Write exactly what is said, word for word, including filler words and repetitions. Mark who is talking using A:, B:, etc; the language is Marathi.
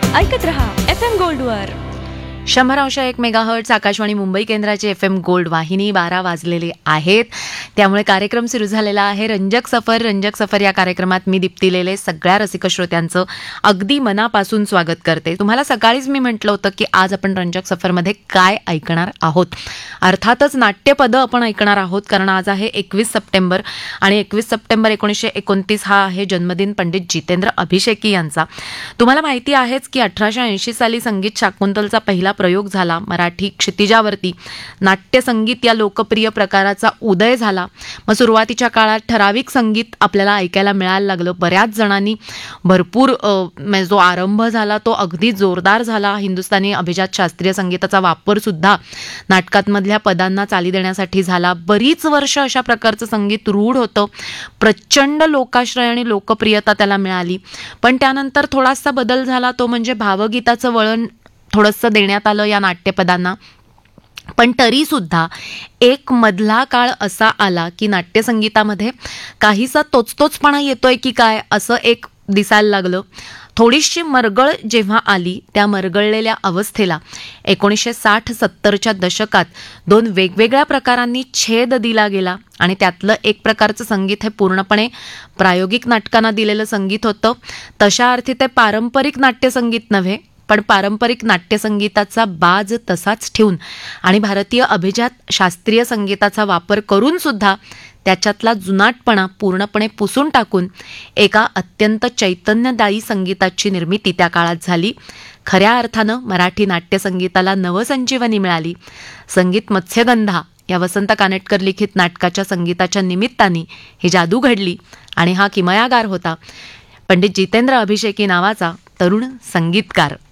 A: ऐकत रहा एफ एम गोल्डवर.
B: शंभर अंश एक मेगाहर्ट्ज आकाशवाणी मुंबई केंद्राची एफ एम गोल्ड वाहिनी. बारा वाजलेले आहेत, त्यामुळे कार्यक्रम सुरू झालेला आहे रंजक सफर. रंजक सफर या कार्यक्रमात मी दीप्ती लेले सगळ्या रसिक श्रोत्यांचं अगदी मनापासून स्वागत करते. तुम्हाला सकाळीच मी म्हटलं होतं की आज आपण रंजक सफरमध्ये काय ऐकणार आहोत. अर्थातच नाट्यपदं आपण ऐकणार आहोत, कारण आज आहे एकवीस सप्टेंबर आणि एकवीस सप्टेंबर एकोणीसशे एकोणतीस हा आहे जन्मदिन पंडित जितेंद्र अभिषेकी यांचा. तुम्हाला माहिती आहेच की अठराशे ऐंशी साली संगीत शाकुंतलचा पहिला प्रयोग झाला. मराठी क्षितिजावरती नाट्यसंगीत या लोकप्रिय प्रकाराचा उदय झाला. मग सुरुवातीच्या काळात ठराविक संगीत आपल्याला ऐकायला मिळायला लागलं. बऱ्याच जणांनी भरपूर जो आरंभ झाला तो अगदी जोरदार झाला. हिंदुस्थानी अभिजात शास्त्रीय संगीताचा वापर सुद्धा नाटकांमधल्या पदांना चाली देण्यासाठी झाला. बरीच वर्ष अशा प्रकारचं संगीत रूढ होतं. प्रचंड लोकाश्रय आणि लोकप्रियता त्याला मिळाली. पण त्यानंतर थोडासा बदल झाला, तो म्हणजे भावगीताचं वळण थोडंसं देण्यात आलं या नाट्यपदांना. पण तरी सुद्धा एक मधला काळ असा आला की नाट्यसंगीतामध्ये काहीसा तोचतोचपणा येतोय की काय असं एक दिसायला लागलं. थोडीशी मरगळ जेव्हा आली, त्या मरगळलेल्या अवस्थेला एकोणीसशे साठ सत्तरच्या दशकात दोन वेगवेगळ्या प्रकारांनी छेद दिला गेला. आणि त्यातलं एक प्रकारचं संगीत हे पूर्णपणे प्रायोगिक नाटकांना दिलेलं संगीत होतं. तशा अर्थी ते पारंपरिक नाट्यसंगीत नव्हे, पण पारंपरिक नाट्यसंगीताचा बाज तसाच ठेवून आणि भारतीय अभिजात शास्त्रीय संगीताचा वापर करून सुद्धा त्याच्यातला जुनाटपणा पूर्णपणे पुसून टाकून एका अत्यंत चैतन्यदायी संगीताची निर्मिती त्या काळात झाली. खऱ्या अर्थानं मराठी नाट्यसंगीताला नवसंजीवनी मिळाली. संगीत मत्स्यगंधा या वसंत कानेटकर लिखित नाटकाच्या संगीताच्या निमित्ताने ही जादू घडली. आणि हा किमयागार होता पंडित जितेंद्र अभिषेकी नावाचा तरुण संगीतकार.